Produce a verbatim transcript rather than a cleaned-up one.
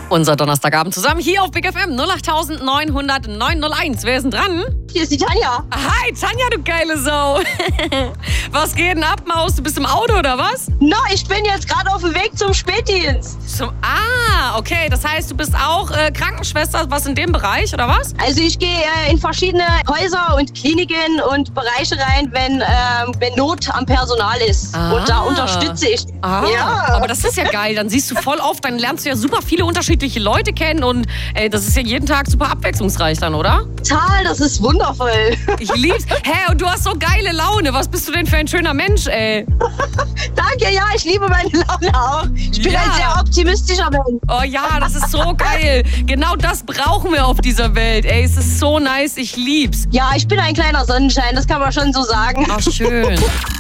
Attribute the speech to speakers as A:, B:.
A: Unser Donnerstagabend zusammen hier auf Big F M null acht neun null null neun null eins. Wer ist denn dran?
B: Hier ist die Tanja.
A: Hi, Tanja, du geile Sau. Was geht denn ab, Maus? Du bist im Auto, oder was?
B: Na, ich bin jetzt gerade auf dem Weg zum Spätdienst.
A: Zum, ah, okay. Das heißt, du bist auch äh, Krankenschwester, was in dem Bereich, oder was?
B: Also ich gehe äh, in verschiedene Häuser und Kliniken und Bereiche rein, wenn, ähm, wenn Not am Personal ist.
A: Ah.
B: Und da unterstütze ich.
A: Ah,
B: ja.
A: Aber das ist ja geil. Dann siehst du voll oft, dann lernst du ja super viele unterschiedliche Leute kennen und ey, das ist ja jeden Tag super abwechslungsreich dann, oder?
B: Total, das ist wundervoll.
A: Ich lieb's. Hä, und du hast so geile Laune. Was bist du denn für ein schöner Mensch, ey?
B: Danke, ja, ich liebe meine Laune auch. Ich bin
A: Ja.
B: ein sehr optimistischer Mensch.
A: Oh ja, das ist so geil. Genau das brauchen wir auf dieser Welt. Ey, es ist so nice. Ich lieb's.
B: Ja, ich bin ein kleiner Sonnenschein, das kann man schon so sagen.
A: Ach, schön.